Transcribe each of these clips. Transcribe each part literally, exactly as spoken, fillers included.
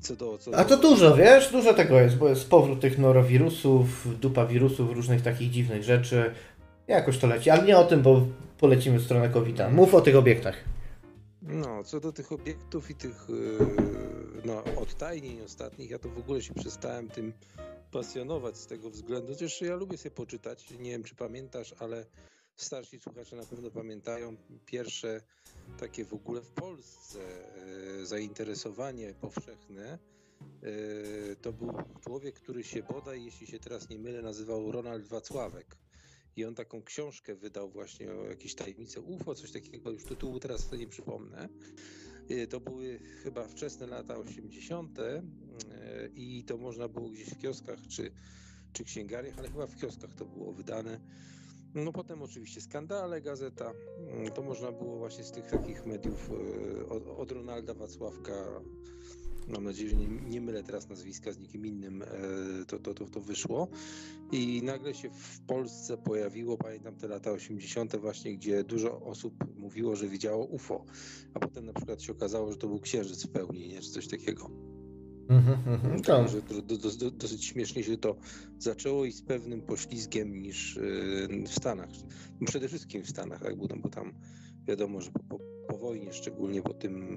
Co do, co A to do... dużo, wiesz? Dużo tego jest, bo jest powrót tych norowirusów, dupa wirusów, różnych takich dziwnych rzeczy. Jakoś to leci, ale nie o tym, bo polecimy w stronę kowida. Mów o tych obiektach. No, co do tych obiektów i tych yy, no, odtajnień ostatnich, ja to w ogóle się przestałem tym pasjonować z tego względu. Zresztą ja lubię sobie poczytać, nie wiem czy pamiętasz, ale starsi słuchacze na pewno pamiętają pierwsze takie w ogóle w Polsce yy, zainteresowanie powszechne. Yy, to był człowiek, który się bodaj, jeśli się teraz nie mylę, nazywał Ronald Wacławek. I on taką książkę wydał właśnie o jakiejś tajemnicy U F O, coś takiego, już tytułu teraz sobie nie przypomnę. To były chyba wczesne lata osiemdziesiąte i to można było gdzieś w kioskach czy, czy księgarniach, ale chyba w kioskach to było wydane. No potem oczywiście Skandale, gazeta, to można było właśnie z tych takich mediów od, od Ronalda Wacławka, mam nadzieję, że nie, nie mylę teraz nazwiska z nikim innym, to, to, to, to wyszło i nagle się w Polsce pojawiło, pamiętam te lata osiemdziesiąte właśnie, gdzie dużo osób mówiło, że widziało U F O, a potem na przykład się okazało, że to był księżyc w pełni, nie, czy coś takiego. Mm-hmm, Także do, do, do, dosyć śmiesznie się to zaczęło i z pewnym poślizgiem niż w Stanach. Przede wszystkim w Stanach, tak, bo tam, bo tam wiadomo, że po, po, po wojnie, szczególnie po tym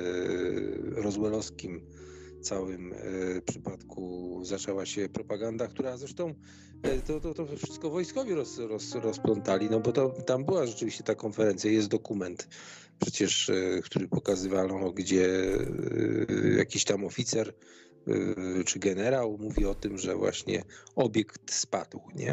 e, roswellowskim całym e, przypadku zaczęła się propaganda, która zresztą e, to, to, to wszystko wojskowi roz, roz, rozplątali, no bo to, tam była rzeczywiście ta konferencja, jest dokument przecież, e, który pokazywano, gdzie e, jakiś tam oficer e, czy generał mówi o tym, że właśnie obiekt spadł, nie?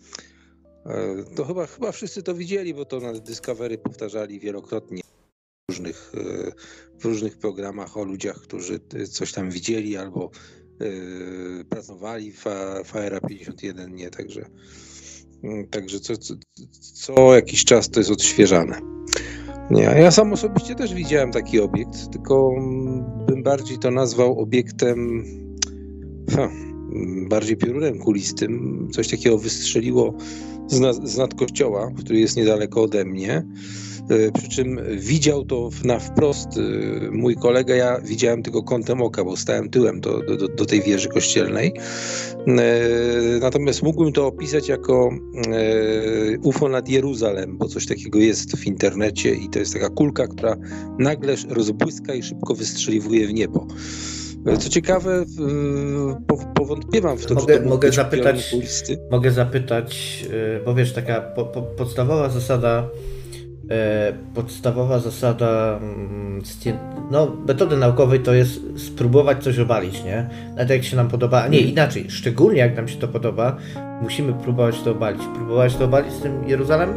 To chyba, chyba wszyscy to widzieli, bo to na Discovery powtarzali wielokrotnie w różnych, w różnych programach o ludziach, którzy coś tam widzieli albo yy, pracowali w, w A R A pięćdziesiąt jeden, nie, także, także co, co, co jakiś czas to jest odświeżane. Nie, ja sam osobiście też widziałem taki obiekt, tylko bym bardziej to nazwał obiektem ha, bardziej piorunem kulistym. Coś takiego wystrzeliło z, na, z nad kościoła, który jest niedaleko ode mnie. Przy czym widział to na wprost mój kolega, ja widziałem tylko kątem oka, bo stałem tyłem do, do, do tej wieży kościelnej. Natomiast mógłbym to opisać jako U F O nad Jeruzalem, bo coś takiego jest w internecie i to jest taka kulka, która nagle rozbłyska i szybko wystrzeliwuje w niebo. Co ciekawe, powątpiewam w to, mogę, że to mogę zapytać, kulisty. Mogę zapytać, bo wiesz, taka po, po, podstawowa zasada podstawowa zasada no, metody naukowej to jest spróbować coś obalić, nie? Nawet jak się nam podoba, nie, inaczej, szczególnie jak nam się to podoba, musimy próbować to obalić. Próbować to obalić z tym Jeruzalem?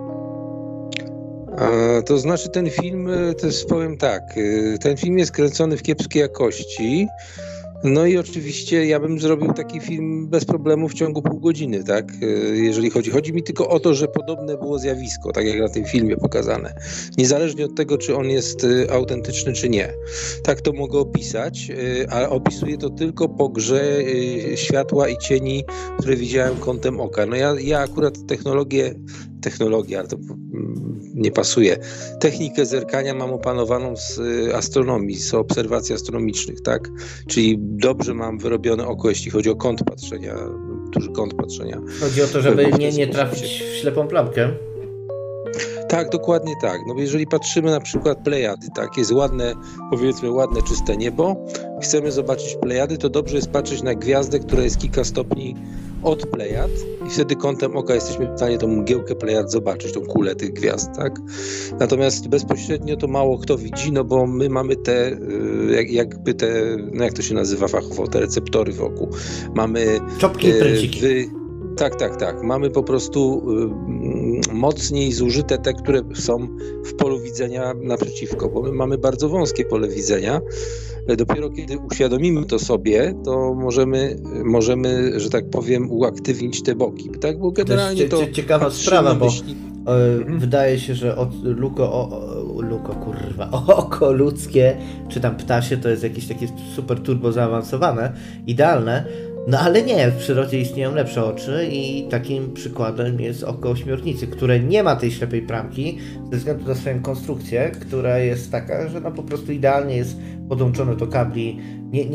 A, to znaczy ten film, to jest, powiem tak, ten film jest kręcony w kiepskiej jakości, no i oczywiście ja bym zrobił taki film bez problemu w ciągu pół godziny, tak, jeżeli chodzi. Chodzi mi tylko o to, że podobne było zjawisko, tak jak na tym filmie pokazane. Niezależnie od tego, czy on jest autentyczny, czy nie. Tak to mogę opisać, ale opisuję to tylko po grze światła i cieni, które widziałem kątem oka. No ja, ja akurat technologię, technologię, ale to nie pasuje. Technikę zerkania mam opanowaną z astronomii, z obserwacji astronomicznych, tak? Czyli dobrze mam wyrobione oko, jeśli chodzi o kąt patrzenia, duży kąt patrzenia. Chodzi o to, żeby nie, nie trafić w ślepą plamkę. Tak, dokładnie tak. No bo jeżeli patrzymy na przykład Plejady, tak, jest ładne, powiedzmy ładne, czyste niebo, chcemy zobaczyć Plejady, to dobrze jest patrzeć na gwiazdę, która jest kilka stopni od Plejad i wtedy kątem oka jesteśmy w stanie tą mgiełkę Plejad zobaczyć, tą kulę tych gwiazd, tak? Natomiast bezpośrednio to mało kto widzi, no bo my mamy te, jak, jakby te, no jak to się nazywa fachowo, te receptory wokół. Mamy... Czopki i pręciki. Wy... Tak, tak, tak. Mamy po prostu y, mocniej zużyte te, które są w polu widzenia naprzeciwko, bo my mamy bardzo wąskie pole widzenia. Dopiero kiedy uświadomimy to sobie, to możemy, możemy, że tak powiem, uaktywnić te boki. Tak? Bo generalnie to... to ciekawa sprawa, bo myśli... mhm. wydaje się, że od luko, o, o, luko kurwa, oko ludzkie, czy tam ptasie, to jest jakieś takie super turbo zaawansowane, idealne. No ale nie, w przyrodzie istnieją lepsze oczy i takim przykładem jest oko ośmiornicy, które nie ma tej ślepej plamki ze względu na swoją konstrukcję, która jest taka, że no po prostu idealnie jest podłączone do kabli. Nie,